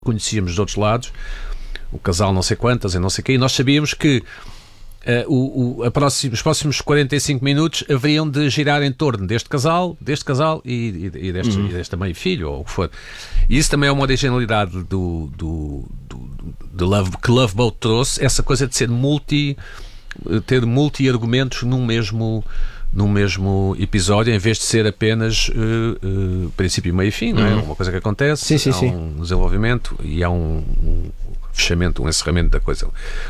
conhecíamos de outros lados, o casal não sei quantas e não sei o quê, e nós sabíamos que os próximos 45 minutos haveriam de girar em torno deste casal e desta mãe e filho, ou o que for. E isso também é uma originalidade que Love Boat trouxe, essa coisa de ter multi-argumentos num mesmo episódio, em vez de ser apenas princípio, meio e fim, não é? Uma coisa que acontece, há um desenvolvimento e há um fechamento, um encerramento da coisa.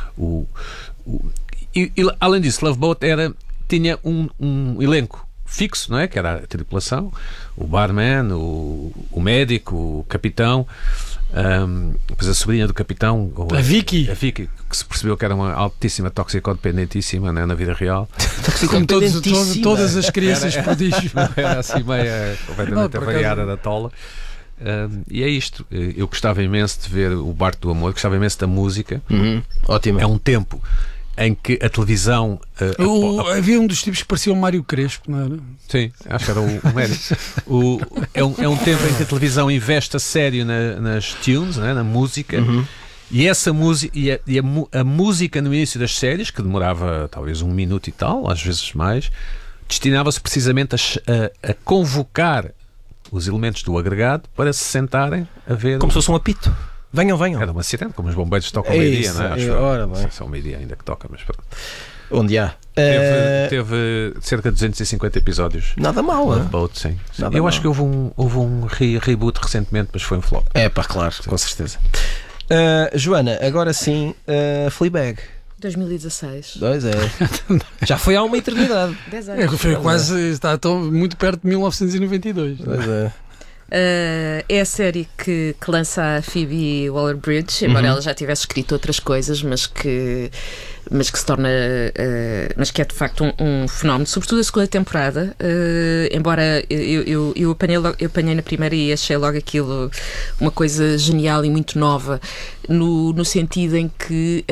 E além disso, Love Boat tinha um elenco fixo, não é? Que era a tripulação, o barman, o médico, o capitão, depois a sobrinha do capitão, a Vicky, que se percebeu que era uma altíssima toxicodependentíssima, né, na vida real. Como todas as crianças prodígio. Era assim meio completamente avariada da tola. E é isto. Eu gostava imenso de ver o Barco do Amor, gostava imenso da música. Ótimo. É um tempo em que a televisão... havia um dos tipos que parecia o Mário Crespo, não era? Sim, acho que era o médico. É um tempo em que a televisão investe a sério nas tunes, né, na música, e essa música a música no início das séries, que demorava talvez 1 minuto e tal, às vezes mais, destinava-se precisamente a convocar os elementos do agregado para se sentarem a ver... Como se fosse um apito. Venham. Era uma acidente, como os bombeiros tocam meio-dia, não é? Não sei se é o meio-dia ainda que toca, mas pronto. Onde há? Teve cerca de 250 episódios. Nada mal, Love Boat, sim. Eu acho que houve um reboot recentemente, mas foi um flop. Claro, sim. Com certeza. Joana, agora sim, Fleabag. 2016. Já foi há uma eternidade. 10 anos. Foi quase, está muito perto de 1992. Pois é. É a série que lança a Phoebe Waller-Bridge, embora ela já tivesse escrito outras coisas, mas que se torna, mas que é de facto um fenómeno, sobretudo a segunda temporada. Embora eu apanhei na primeira e achei logo aquilo uma coisa genial e muito nova, no sentido em que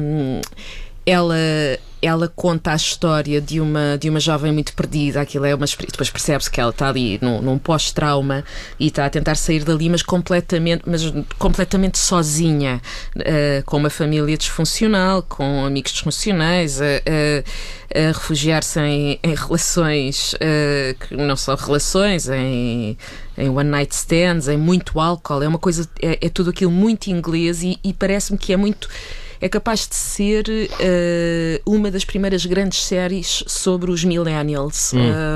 ela conta a história de uma jovem muito perdida. Aquilo é depois percebe-se que ela está ali num pós-trauma e está a tentar sair dali, mas completamente sozinha, com uma família disfuncional, com amigos disfuncionais, a refugiar-se em relações que não são relações, em one night stands, em muito álcool. É uma coisa, é tudo aquilo muito inglês e parece-me que é capaz de ser uma das primeiras grandes séries sobre os millennials.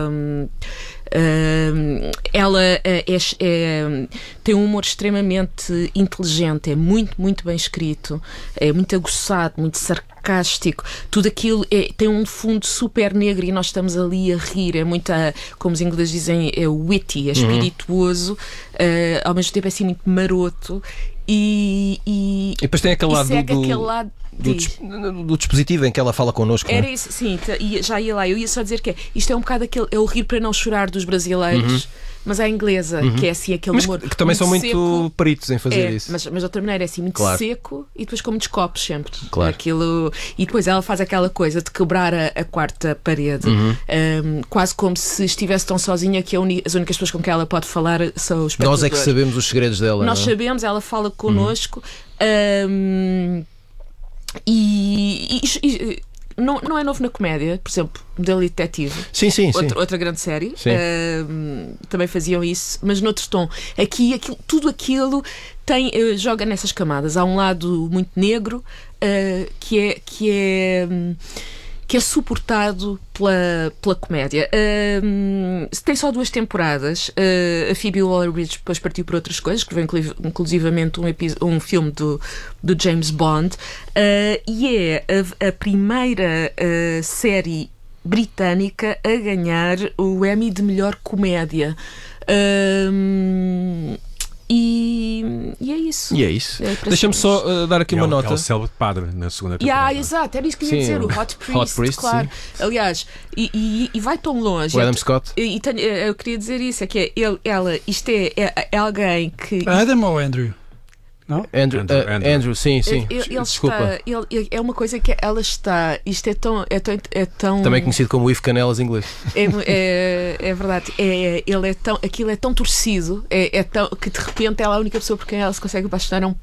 Ela tem um humor extremamente inteligente, é muito, muito bem escrito, é muito aguçado, muito sarcástico. Tudo aquilo tem um fundo super negro e nós estamos ali a rir. É muito, como os ingleses dizem, é witty, é espirituoso, ao mesmo tempo é assim muito maroto. E depois tem aquele lado do dispositivo em que ela fala connosco. Era isso, sim, já ia lá. Eu ia só dizer que isto é um bocado é o rir para não chorar dos brasileiros, mas à inglesa, que é assim aquele humor. Que também são muito seco, peritos em fazer isso. Mas de outra maneira é assim, muito seco e depois com muitos copos sempre. Claro. Aquilo, e depois ela faz aquela coisa de quebrar a quarta parede, quase como se estivesse tão sozinha que as únicas pessoas com quem ela pode falar são os espectadores. Nós é que sabemos os segredos dela. Nós sabemos, ela fala connosco. Não é novo na comédia, por exemplo, Modelo Detetive. Sim. Outra grande série. Também faziam isso, mas noutro tom. Aqui, tudo aquilo joga nessas camadas. Há um lado muito negro que é suportado pela comédia. Tem só 2 temporadas. A Phoebe Waller-Bridge depois partiu para outras coisas, que veio inclusivamente um filme do James Bond, e é a primeira série britânica a ganhar o Emmy de melhor comédia. E é isso. Deixa-me só dar aqui uma nota. É o célebre padre na segunda temporada. Exato, era isso que eu ia dizer, o Hot Priest, claro. Sim. Aliás, e vai tão longe. O Adam Scott. Eu queria dizer isso, é que isto é alguém que... Adam ou Andrew? Não? Andrew, sim. Desculpa. É uma coisa que ela está. Isto é tão. Também conhecido como If Canelas inglês. É verdade. Aquilo é tão torcido, é tão, que de repente ela é a única pessoa por quem ela se consegue apaixonar.